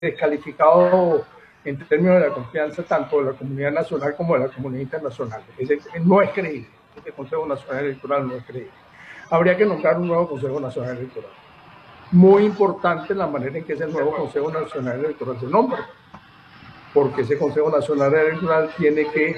descalificado en términos de la confianza tanto de la comunidad nacional como de la comunidad internacional. No es creíble, este Consejo Nacional Electoral no es creíble. Habría que nombrar un nuevo Consejo Nacional Electoral. Muy importante la manera en que ese nuevo Consejo Nacional Electoral se nombra, porque ese Consejo Nacional Electoral tiene que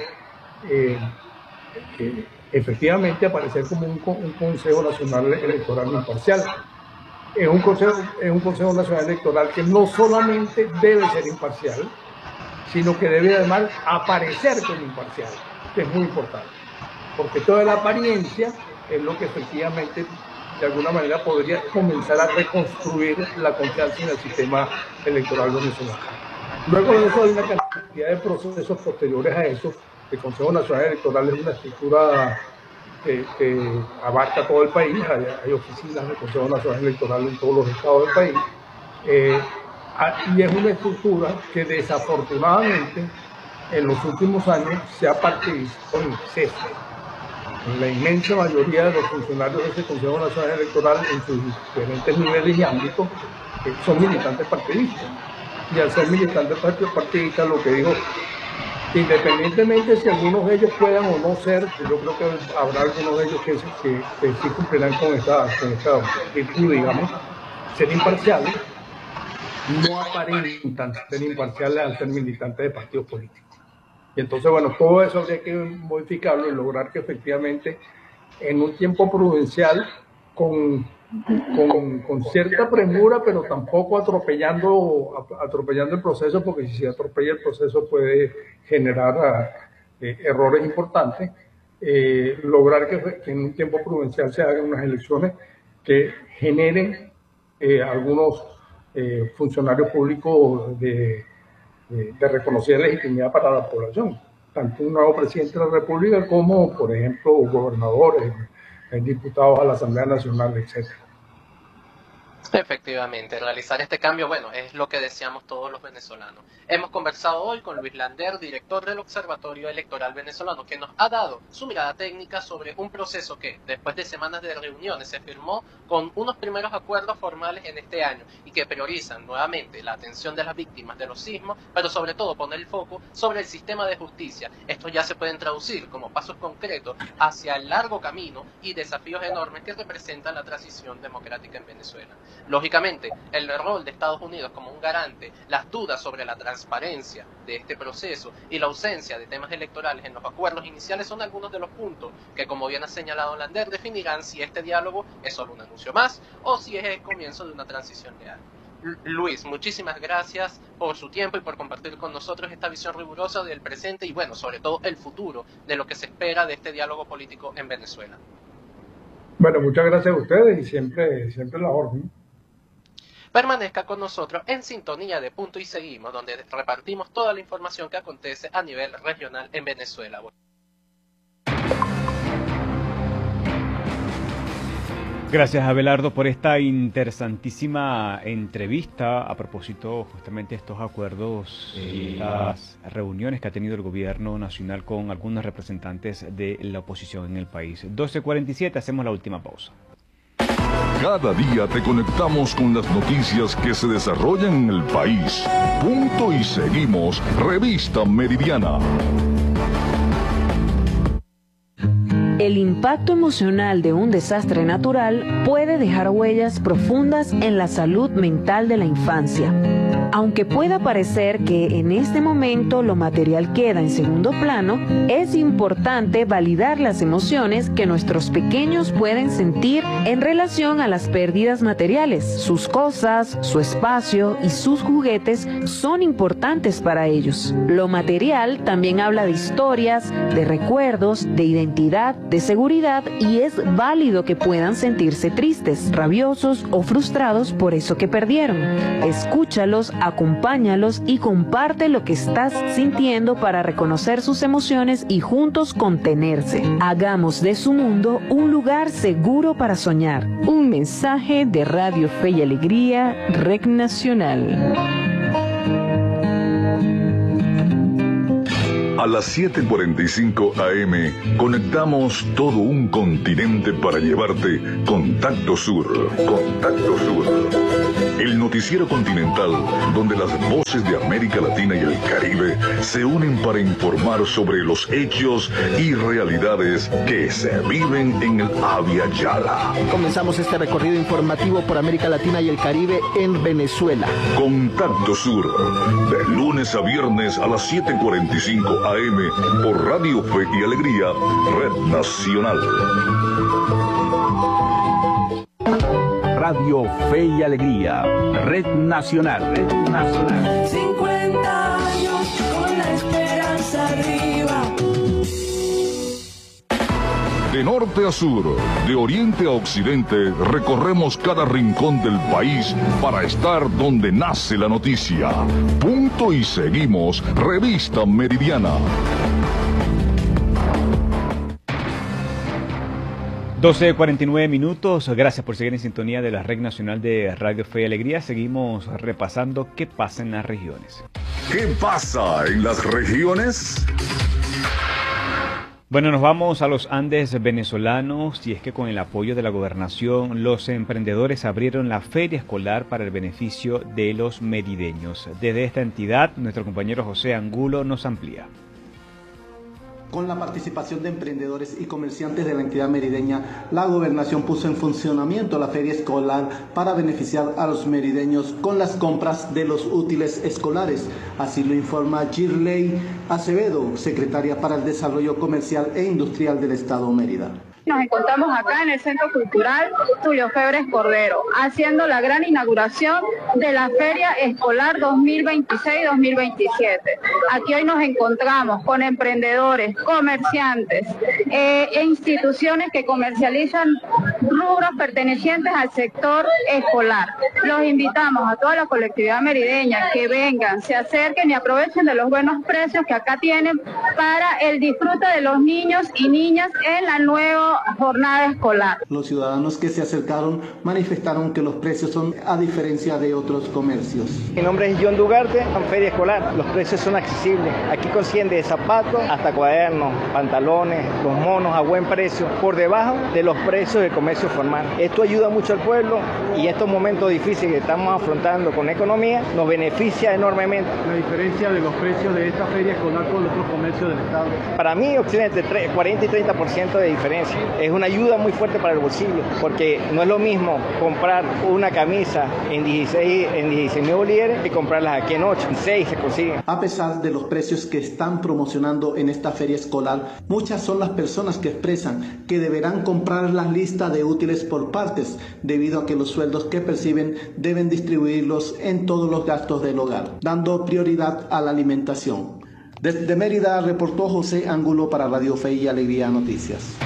efectivamente aparecer como un Consejo Nacional Electoral imparcial. Es un Consejo Nacional Electoral que no solamente debe ser imparcial, sino que debe además aparecer como imparcial, que es muy importante, porque toda la apariencia es lo que efectivamente de alguna manera podría comenzar a reconstruir la confianza en el sistema electoral venezolano. Luego de eso hay una cantidad de procesos posteriores a eso. El Consejo Nacional Electoral es una estructura que abarca todo el país, hay oficinas del Consejo Nacional Electoral en todos los estados del país, y es una estructura que desafortunadamente en los últimos años se ha partidizado en exceso. La inmensa mayoría de los funcionarios de ese Consejo Nacional Electoral en sus diferentes niveles y ámbitos son militantes partidistas, y al ser militantes partidistas, lo que digo, independientemente si algunos de ellos puedan o no ser, yo creo que habrá algunos de ellos que sí cumplirán con esta virtud, digamos, ser imparciales, no aparentan ser imparciales al ser militantes de partidos políticos. Y entonces, bueno, todo eso habría que modificarlo y lograr que efectivamente en un tiempo prudencial, con cierta premura, pero tampoco atropellando el proceso, porque si se atropella el proceso puede generar errores importantes, lograr que en un tiempo prudencial se hagan unas elecciones que generen algunos funcionarios públicos de reconocida legitimidad para la población, tanto un nuevo presidente de la República como, por ejemplo, gobernadores, diputados a la Asamblea Nacional, etc. Efectivamente, realizar este cambio, bueno, es lo que deseamos todos los venezolanos. Hemos conversado hoy con Luis Lander, director del Observatorio Electoral Venezolano, que nos ha dado su mirada técnica sobre un proceso que, después de semanas de reuniones, se firmó con unos primeros acuerdos formales en este año y que priorizan nuevamente la atención de las víctimas de los sismos, pero sobre todo poner el foco sobre el sistema de justicia. Estos ya se pueden traducir como pasos concretos hacia el largo camino y desafíos enormes que representan la transición democrática en Venezuela. Lógicamente, el rol de Estados Unidos como un garante, las dudas sobre la transparencia de este proceso y la ausencia de temas electorales en los acuerdos iniciales son algunos de los puntos que, como bien ha señalado Lander, definirán si este diálogo es solo un anuncio más o si es el comienzo de una transición real. Luis, muchísimas gracias por su tiempo y por compartir con nosotros esta visión rigurosa del presente y, bueno, sobre todo el futuro de lo que se espera de este diálogo político en Venezuela. Bueno, muchas gracias a ustedes y siempre la orden. Permanezca con nosotros en sintonía de Punto y Seguimos, donde repartimos toda la información que acontece a nivel regional en Venezuela. Gracias, Abelardo, por esta interesantísima entrevista a propósito justamente de estos acuerdos y las reuniones que ha tenido el gobierno nacional con algunos representantes de la oposición en el país. 12:47, hacemos la última pausa. Cada día te conectamos con las noticias que se desarrollan en el país. Punto y Seguimos, Revista Meridiana. El impacto emocional de un desastre natural puede dejar huellas profundas en la salud mental de la infancia. Aunque pueda parecer que en este momento lo material queda en segundo plano, es importante validar las emociones que nuestros pequeños pueden sentir en relación a las pérdidas materiales. Sus cosas, su espacio y sus juguetes son importantes para ellos. Lo material también habla de historias, de recuerdos, de identidad, de seguridad, y es válido que puedan sentirse tristes, rabiosos o frustrados por eso que perdieron. Escúchalos, acompáñalos y comparte lo que estás sintiendo para reconocer sus emociones y juntos contenerse. Hagamos de su mundo un lugar seguro para soñar. Un mensaje de Radio Fe y Alegría, REC Nacional. A las 7:45 AM conectamos todo un continente para llevarte Contacto Sur. Contacto Sur. El noticiero continental donde las voces de América Latina y el Caribe se unen para informar sobre los hechos y realidades que se viven en el Abya Yala. Comenzamos este recorrido informativo por América Latina y el Caribe en Venezuela. Contacto Sur, de lunes a viernes a las 7:45 AM por Radio Fe y Alegría, Red Nacional. Radio Fe y Alegría, Red Nacional. Red Nacional. 50 años con la esperanza arriba. De norte a sur, de oriente a occidente, recorremos cada rincón del país para estar donde nace la noticia. Punto y seguimos, Revista Meridiana. 12:49 minutos. Gracias por seguir en sintonía de la Red Nacional de Radio Fe y Alegría. Seguimos repasando qué pasa en las regiones. ¿Qué pasa en las regiones? Bueno, nos vamos a los Andes venezolanos y es que con el apoyo de la gobernación, los emprendedores abrieron la feria escolar para el beneficio de los merideños. Desde esta entidad, nuestro compañero José Angulo nos amplía. Con la participación de emprendedores y comerciantes de la entidad merideña, la gobernación puso en funcionamiento la feria escolar para beneficiar a los merideños con las compras de los útiles escolares. Así lo informa Girley Acevedo, secretaria para el Desarrollo Comercial e Industrial del Estado Mérida. Nos encontramos acá en el Centro Cultural Tulio Febres Cordero, haciendo la gran inauguración de la Feria Escolar 2026-2027. Aquí hoy nos encontramos con emprendedores, comerciantes e instituciones que comercializan rubros pertenecientes al sector escolar. Los invitamos a toda la colectividad merideña que vengan, se acerquen y aprovechen de los buenos precios que acá tienen para el disfrute de los niños y niñas en la nueva jornada escolar. Los ciudadanos que se acercaron manifestaron que los precios son a diferencia de otros comercios. Mi nombre es John Dugarte, en Feria Escolar. Los precios son accesibles. Aquí consiguen de zapatos hasta cuadernos, pantalones, los monos a buen precio, por debajo de los precios del comercio formal. Esto ayuda mucho al pueblo y estos momentos difíciles que estamos afrontando con la economía nos beneficia enormemente. La diferencia de los precios de esta feria escolar con otros comercios del Estado. Para mí, Occidente, 40 y 30% de diferencia. Es una ayuda muy fuerte para el bolsillo, porque no es lo mismo comprar una camisa en 19 bolívares que comprarlas aquí en 8, en 6 se consiguen. A pesar de los precios que están promocionando en esta feria escolar, muchas son las personas que expresan que deberán comprar las listas de útiles por partes, debido a que los sueldos que perciben deben distribuirlos en todos los gastos del hogar, dando prioridad a la alimentación. Desde Mérida reportó José Angulo para Radio Fe y Alegría Noticias.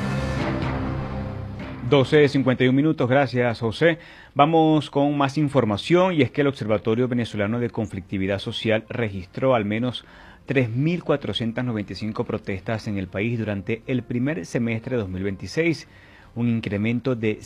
12:51 minutos, gracias José. Vamos con más información y es que el Observatorio Venezolano de Conflictividad Social registró al menos 3.495 protestas en el país durante el primer semestre de 2026, un incremento de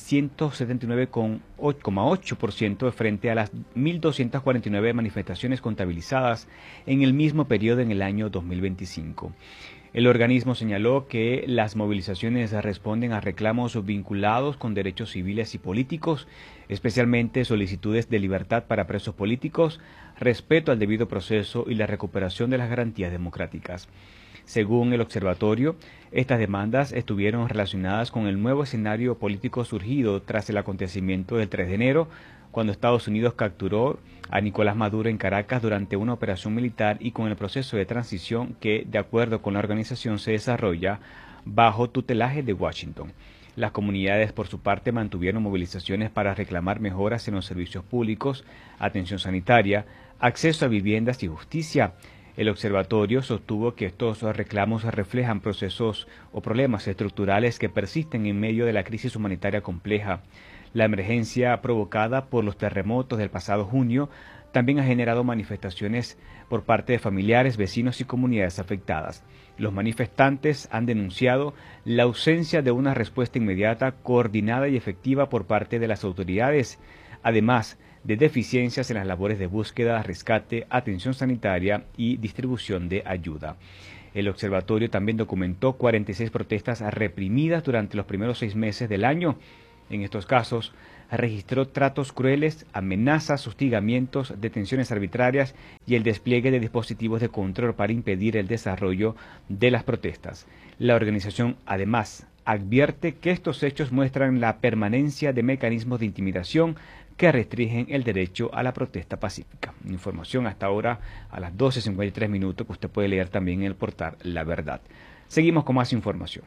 179,8% frente a las 1.249 manifestaciones contabilizadas en el mismo periodo en el año 2025. El organismo señaló que las movilizaciones responden a reclamos vinculados con derechos civiles y políticos, especialmente solicitudes de libertad para presos políticos, respeto al debido proceso y la recuperación de las garantías democráticas. Según el observatorio, estas demandas estuvieron relacionadas con el nuevo escenario político surgido tras el acontecimiento del 3 de enero, cuando Estados Unidos capturó a Nicolás Maduro en Caracas durante una operación militar y con el proceso de transición que, de acuerdo con la organización, se desarrolla bajo tutelaje de Washington. Las comunidades, por su parte, mantuvieron movilizaciones para reclamar mejoras en los servicios públicos, atención sanitaria, acceso a viviendas y justicia. El observatorio sostuvo que estos reclamos reflejan procesos o problemas estructurales que persisten en medio de la crisis humanitaria compleja. La emergencia provocada por los terremotos del pasado junio también ha generado manifestaciones por parte de familiares, vecinos y comunidades afectadas. Los manifestantes han denunciado la ausencia de una respuesta inmediata, coordinada y efectiva por parte de las autoridades, además de deficiencias en las labores de búsqueda, rescate, atención sanitaria y distribución de ayuda. El observatorio también documentó 46 protestas reprimidas durante los primeros 6 meses del año. En estos casos, registró tratos crueles, amenazas, hostigamientos, detenciones arbitrarias y el despliegue de dispositivos de control para impedir el desarrollo de las protestas. La organización, además, advierte que estos hechos muestran la permanencia de mecanismos de intimidación que restringen el derecho a la protesta pacífica. Información hasta ahora a las 12:53 minutos que usted puede leer también en el portal La Verdad. Seguimos con más información.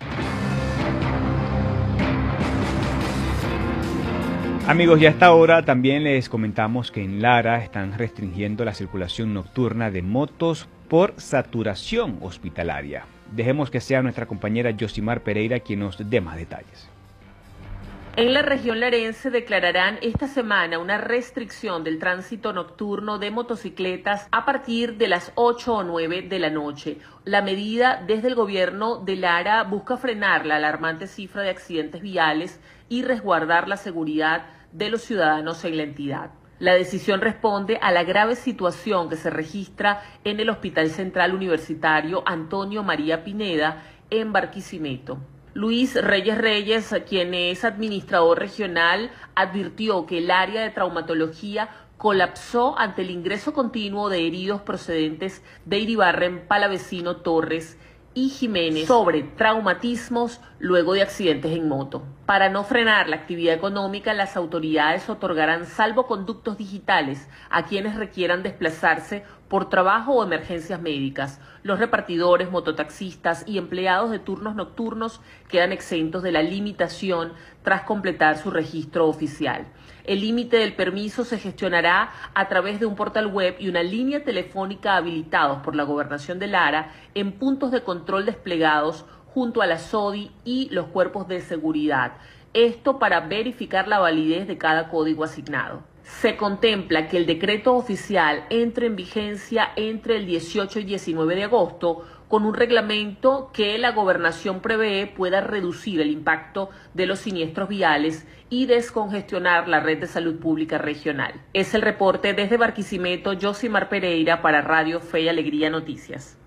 Amigos, ya a esta hora también les comentamos que en Lara están restringiendo la circulación nocturna de motos por saturación hospitalaria. Dejemos que sea nuestra compañera Yosimar Pereira quien nos dé más detalles. En la región larense declararán esta semana una restricción del tránsito nocturno de motocicletas a partir de las 8 o 9 de la noche. La medida desde el gobierno de Lara busca frenar la alarmante cifra de accidentes viales y resguardar la seguridad de los ciudadanos en la entidad. La decisión responde a la grave situación que se registra en el Hospital Central Universitario Antonio María Pineda en Barquisimeto. Luis Reyes, quien es administrador regional, advirtió que el área de traumatología colapsó ante el ingreso continuo de heridos procedentes de Iribarren, Palavecino, Torres y Jiménez sobre traumatismos luego de accidentes en moto. Para no frenar la actividad económica, las autoridades otorgarán salvoconductos digitales a quienes requieran desplazarse por trabajo o emergencias médicas. Los repartidores, mototaxistas y empleados de turnos nocturnos quedan exentos de la limitación tras completar su registro oficial. El límite del permiso se gestionará a través de un portal web y una línea telefónica habilitados por la Gobernación de Lara en puntos de control desplegados junto a la SODI y los cuerpos de seguridad. Esto para verificar la validez de cada código asignado. Se contempla que el decreto oficial entre en vigencia entre el 18 y 19 de agosto con un reglamento que la gobernación prevé pueda reducir el impacto de los siniestros viales y descongestionar la red de salud pública regional. Es el reporte desde Barquisimeto, Yosimar Pereira para Radio Fe y Alegría Noticias.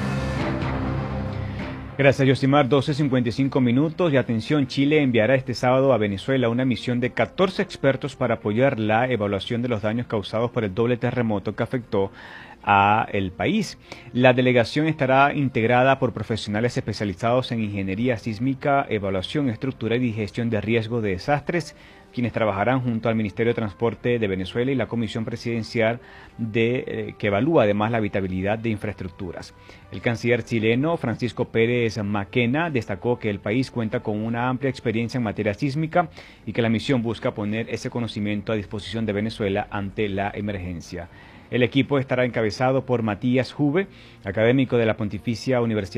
Gracias, Yosimar. 12:55 minutos. Y atención, Chile enviará este sábado a Venezuela una misión de 14 expertos para apoyar la evaluación de los daños causados por el doble terremoto que afectó a el país. La delegación estará integrada por profesionales especializados en ingeniería sísmica, evaluación, estructura y gestión de riesgo de desastres, quienes trabajarán junto al Ministerio de Transporte de Venezuela y la Comisión Presidencial que evalúa además la habitabilidad de infraestructuras. El canciller chileno Francisco Pérez Maquena destacó que el país cuenta con una amplia experiencia en materia sísmica y que la misión busca poner ese conocimiento a disposición de Venezuela ante la emergencia. El equipo estará encabezado por Matías Juve, académico de la Pontificia Universidad